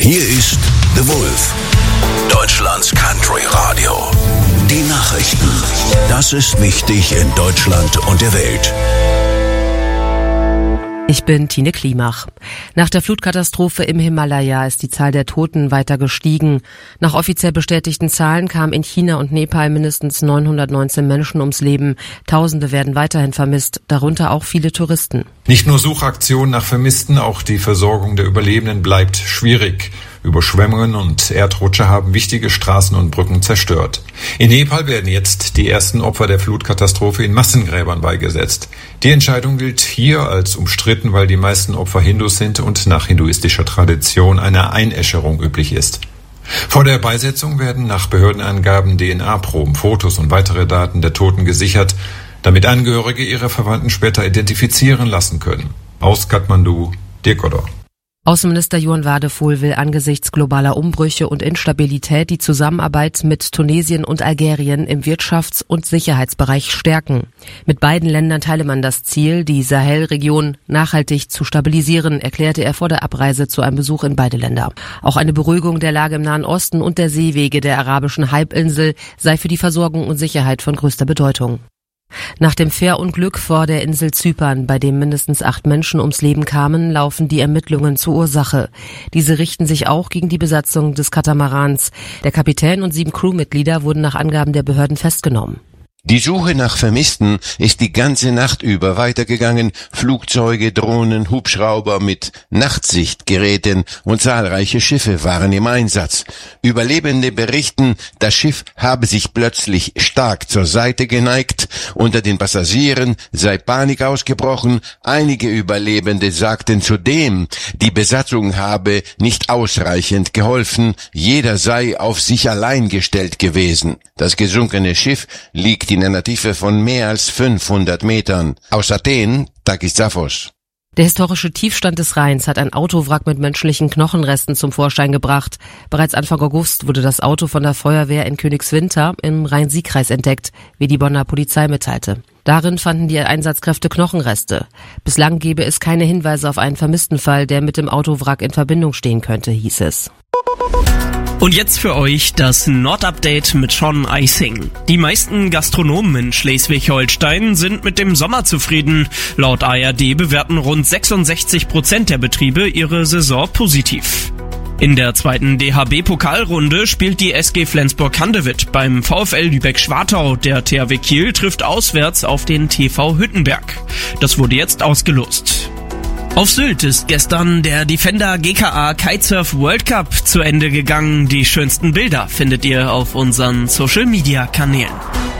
Hier ist The Wolf, Deutschlands Country Radio. Die Nachrichten. Das ist wichtig in Deutschland und der Welt. Ich bin Tine Klimach. Nach der Flutkatastrophe im Himalaya ist die Zahl der Toten weiter gestiegen. Nach offiziell bestätigten Zahlen kamen in China und Nepal mindestens 919 Menschen ums Leben. Tausende werden weiterhin vermisst, darunter auch viele Touristen. Nicht nur Suchaktionen nach Vermissten, auch die Versorgung der Überlebenden bleibt schwierig. Überschwemmungen und Erdrutsche haben wichtige Straßen und Brücken zerstört. In Nepal werden jetzt die ersten Opfer der Flutkatastrophe in Massengräbern beigesetzt. Die Entscheidung gilt hier als umstritten, weil die meisten Opfer Hindus sind und nach hinduistischer Tradition eine Einäscherung üblich ist. Vor der Beisetzung werden nach Behördenangaben DNA-Proben, Fotos und weitere Daten der Toten gesichert, damit Angehörige ihre Verwandten später identifizieren lassen können. Aus Kathmandu, Dirk Odor. Außenminister Johan Wadephol will angesichts globaler Umbrüche und Instabilität die Zusammenarbeit mit Tunesien und Algerien im Wirtschafts- und Sicherheitsbereich stärken. Mit beiden Ländern teile man das Ziel, die Sahelregion nachhaltig zu stabilisieren, erklärte er vor der Abreise zu einem Besuch in beide Länder. Auch eine Beruhigung der Lage im Nahen Osten und der Seewege der arabischen Halbinsel sei für die Versorgung und Sicherheit von größter Bedeutung. Nach dem Fährunglück vor der Insel Zypern, bei dem mindestens 8 Menschen ums Leben kamen, laufen die Ermittlungen zur Ursache. Diese richten sich auch gegen die Besatzung des Katamarans. Der Kapitän und 7 Crewmitglieder wurden nach Angaben der Behörden festgenommen. Die Suche nach Vermissten ist die ganze Nacht über weitergegangen. Flugzeuge, Drohnen, Hubschrauber mit Nachtsichtgeräten und zahlreiche Schiffe waren im Einsatz. Überlebende berichten, das Schiff habe sich plötzlich stark zur Seite geneigt. Unter den Passagieren sei Panik ausgebrochen. Einige Überlebende sagten zudem, die Besatzung habe nicht ausreichend geholfen. Jeder sei auf sich allein gestellt gewesen. Das gesunkene Schiff liegt in einer Tiefe von mehr als 500 Metern. Aus Athen, Takis Zaphos. Der historische Tiefstand des Rheins hat ein Autowrack mit menschlichen Knochenresten zum Vorschein gebracht. Bereits Anfang August wurde das Auto von der Feuerwehr in Königswinter im Rhein-Sieg-Kreis entdeckt, wie die Bonner Polizei mitteilte. Darin fanden die Einsatzkräfte Knochenreste. Bislang gebe es keine Hinweise auf einen vermissten Fall, der mit dem Autowrack in Verbindung stehen könnte, hieß es. Und jetzt für euch das Nordupdate mit Sean Eising. Die meisten Gastronomen in Schleswig-Holstein sind mit dem Sommer zufrieden. Laut ARD bewerten rund 66% der Betriebe ihre Saison positiv. In der zweiten DHB-Pokalrunde spielt die SG Flensburg-Handewitt beim VfL Lübeck-Schwartau. Der THW Kiel trifft auswärts auf den TV Hüttenberg. Das wurde jetzt ausgelost. Auf Sylt ist gestern der Defender GKA Kitesurf World Cup zu Ende gegangen. Die schönsten Bilder findet ihr auf unseren Social-Media-Kanälen.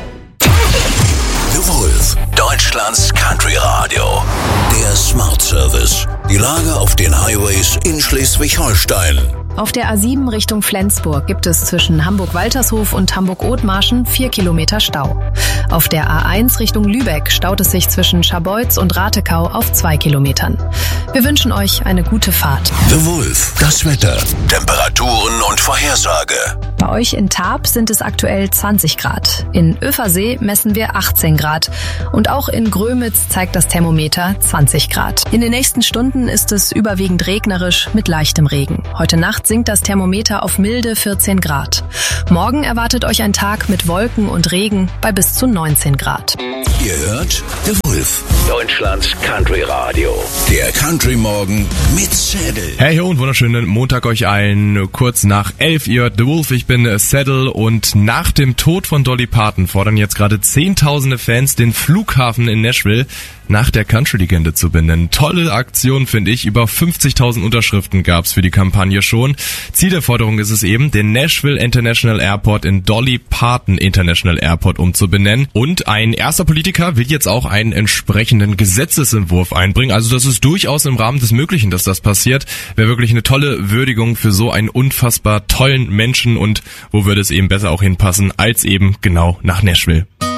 The Wolf, Deutschlands Country Radio. Der Smart Service. Die Lage auf den Highways in Schleswig-Holstein. Auf der A7 Richtung Flensburg gibt es zwischen Hamburg-Waltershof und Hamburg-Othmarschen 4 Kilometer Stau. Auf der A1 Richtung Lübeck staut es sich zwischen Scharbeutz und Ratekau auf 2 Kilometern. Wir wünschen euch eine gute Fahrt. The Wolf, das Wetter, Temperaturen und Vorhersage. Bei euch in Tarp sind es aktuell 20 Grad. In Öfersee messen wir 18 Grad. Und auch in Grömitz zeigt das Thermometer 20 Grad. In den nächsten Stunden ist es überwiegend regnerisch mit leichtem Regen. Heute Nacht sinkt das Thermometer auf milde 14 Grad. Morgen erwartet euch ein Tag mit Wolken und Regen bei bis zu 19 Grad. Ihr hört The Wolf, Deutschlands Country Radio. Der Country Morgen mit Saddle. Hey und wunderschönen Montag euch allen. Kurz nach 11 Uhr The Wolf, ich bin Saddle und nach dem Tod von Dolly Parton fordern jetzt gerade Zehntausende Fans den Flughafen in Nashville nach der Country-Legende zu benennen. Tolle Aktion, finde ich. Über 50.000 Unterschriften gab's für die Kampagne schon. Ziel der Forderung ist es eben, den Nashville International Airport in Dolly Parton International Airport umzubenennen. Und ein erster Politiker will jetzt auch einen entsprechenden Gesetzesentwurf einbringen. Also das ist durchaus im Rahmen des Möglichen, dass das passiert. Wäre wirklich eine tolle Würdigung für so einen unfassbar tollen Menschen. Und wo würde es eben besser auch hinpassen, als eben genau nach Nashville.